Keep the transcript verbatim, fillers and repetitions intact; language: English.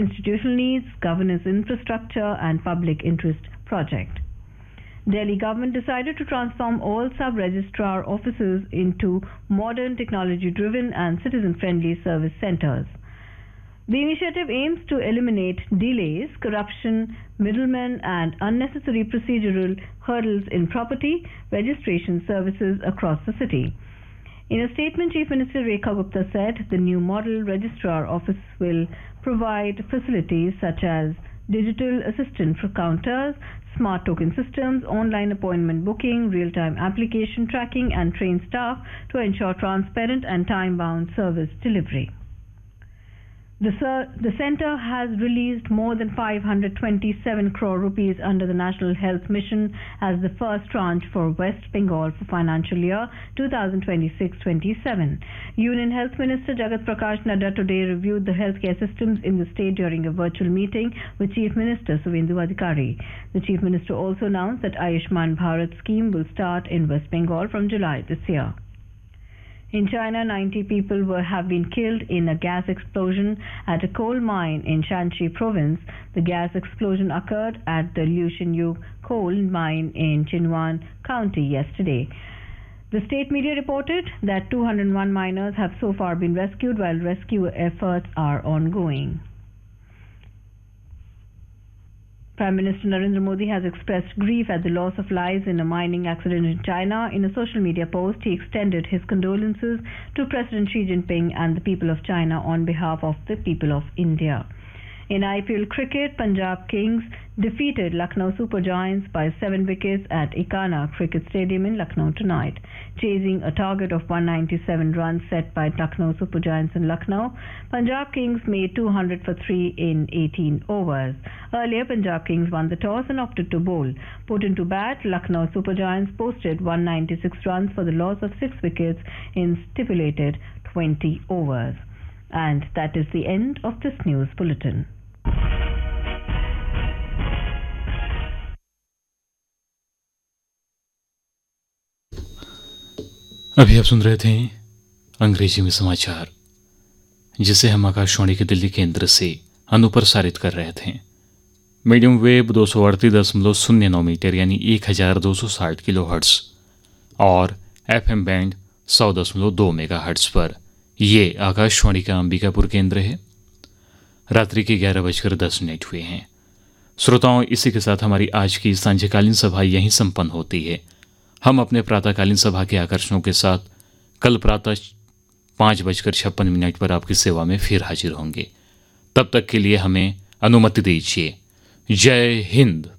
institutional needs, governance infrastructure, and public interest project. Delhi government decided to transform all sub-registrar offices into modern technology-driven and citizen-friendly service centers. The initiative aims to eliminate delays, corruption, middlemen, and unnecessary procedural hurdles in property registration services across the city. In a statement, Chief Minister Rekha Gupta said the new model registrar office will provide facilities such as digital assistant for counters, smart token systems, online appointment booking, real-time application tracking, and trained staff to ensure transparent and time-bound service delivery. The, the centre has released more than five hundred twenty-seven crore rupees under the National Health Mission as the first tranche for West Bengal for financial year twenty twenty-six twenty-seven. Union Health Minister Jagat Prakash Nadda today reviewed the healthcare systems in the state during a virtual meeting with Chief Minister Suvendu Adhikari. The Chief Minister also announced that Ayushman Bharat scheme will start in West Bengal from July this year. In China, ninety people were, have been killed in a gas explosion at a coal mine in Shanxi province. The gas explosion occurred at the Liushenyu coal mine in Jinwan County yesterday. The state media reported that two hundred one miners have so far been rescued while rescue efforts are ongoing. Prime Minister Narendra Modi has expressed grief at the loss of lives in a mining accident in China. In a social media post, he extended his condolences to President Xi Jinping and the people of China on behalf of the people of India. In I P L cricket, Punjab Kings defeated Lucknow Super Giants by seven wickets at Ikana Cricket Stadium in Lucknow tonight. Chasing a target of one hundred ninety-seven runs set by Lucknow Super Giants in Lucknow, Punjab Kings made two hundred for three in eighteen overs. Earlier, Punjab Kings won the toss and opted to bowl. Put into bat, Lucknow Super Giants posted one hundred ninety-six runs for the loss of six wickets in stipulated twenty overs. And that is the end of this news bulletin. अभी आप सुन रहे थे अंग्रेजी में समाचार, जिसे हम आकाशवाणी के दिल्ली केंद्र से अनुप्रसारित कर रहे थे। मीडियम वेव दो सौ अड़तीस दशमलव शून्य नौ मीटर यानी एक हजार दो सौ साठ किलो हर्ट्स और एफ एम बैंड सौ दशमलव दो मेगा हर्ट्स पर ये आकाशवाणी का अंबिकापुर केंद्र है। रात्रि के ग्यारह बजकर दस मिनट हुए हैं। श्रोताओं, इसी के साथ हमारी आज की सांझकालीन सभा यहीं संपन्न होती है। हम अपने प्रातःकालीन सभा के आकर्षणों के साथ कल प्रातः पाँच बजकर छप्पन मिनट पर आपकी सेवा में फिर हाजिर होंगे। तब तक के लिए हमें अनुमति दीजिए। जय हिंद।